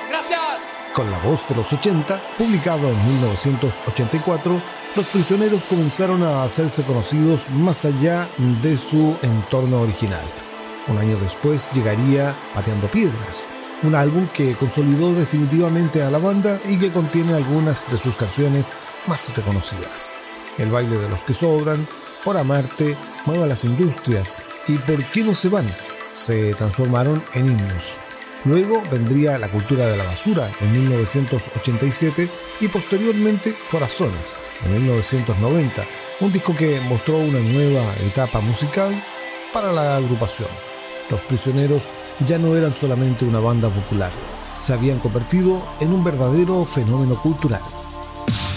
Gracias. Con la voz de los 80, publicado en 1984, Los Prisioneros comenzaron a hacerse conocidos más allá de su entorno original. Un año después llegaría Pateando Piedras, un álbum que consolidó definitivamente a la banda y que contiene algunas de sus canciones más reconocidas. El baile de los que sobran, Por amarte, Mueva las industrias y ¿Por qué no se van? Se transformaron en himnos. Luego vendría La cultura de la basura en 1987 y posteriormente Corazones en 1990, un disco que mostró una nueva etapa musical para la agrupación. Los Prisioneros ya no eran solamente una banda popular, se habían convertido en un verdadero fenómeno cultural.